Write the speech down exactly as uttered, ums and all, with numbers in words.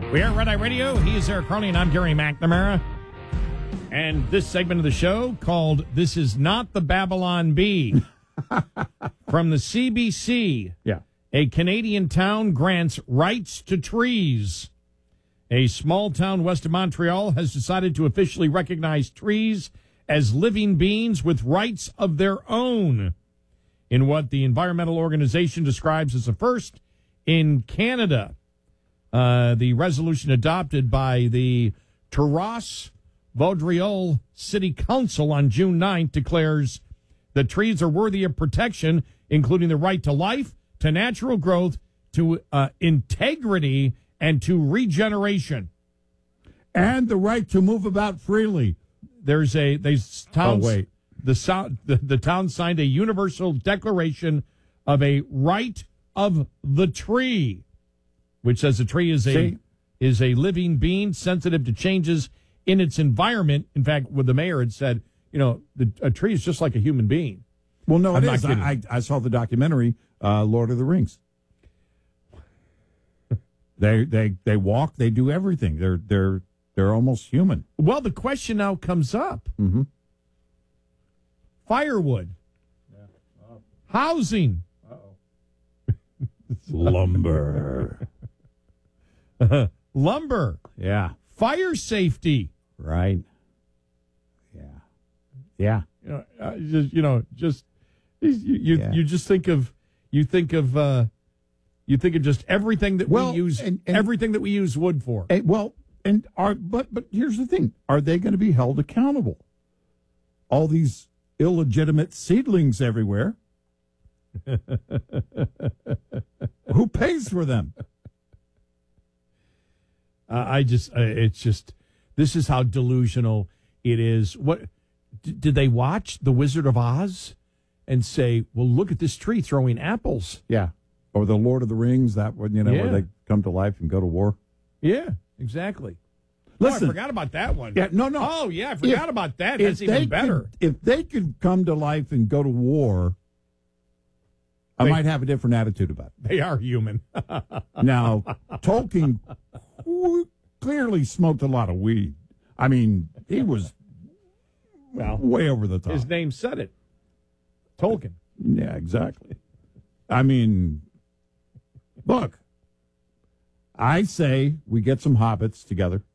We are Red Eye Radio. He is Eric Carney, and I'm Gary McNamara. And this segment of the show called This Is Not the Babylon Bee. From the C B C. Yeah. A Canadian town grants rights to trees. A small town west of Montreal has decided to officially recognize trees as living beings with rights of their own in what the environmental organization describes as a first in Canada. Uh, the resolution adopted by the Terrasse Vaudreuil City Council on June ninth declares that trees are worthy of protection, including the right to life, to natural growth, to uh, integrity, and to regeneration. And the right to move about freely. There's a they towns, oh wait the, sound, the the town signed a universal declaration of a right of the tree, which says the tree is a See? is a living being sensitive to changes in its environment. In fact, what the mayor had said, you know, the, a tree is just like a human being. Well, no, I'm it not is. I, I, I saw the documentary, uh, Lord of the Rings. they they they walk. They do everything. They're they're they're almost human. Well, the question now comes up: mm-hmm. firewood, yeah. Oh. Housing, Uh-oh. lumber, lumber, yeah, fire safety, right, yeah, yeah. You know, uh, just, you know, just you you, Yeah. you just think of you think of uh, you think of just everything that Well, we use and- and- everything that we use wood for. Eh, well, and are but but here's the thing: are they going to be held accountable? All these illegitimate seedlings everywhere. Who pays for them? Uh, I just uh, it's just this is how delusional it is. What d- did they watch The Wizard of Oz and say, "Well, look at this tree throwing apples"? Yeah, or the Lord of the Rings, that one, you know, Yeah. where they come to life and go to war. Yeah, exactly. Listen, oh, I forgot about that one. Yeah, no, no. Oh, yeah, I forgot If- about that. if That's they even better. Could, if they could come to life and go to war, I They- might have a different attitude about it. They are human. Now, Tolkien clearly smoked a lot of weed. I mean, he was Well, way over the top. His name said it. Tolkien. Yeah, exactly. I mean, look, I say we get some hobbits together.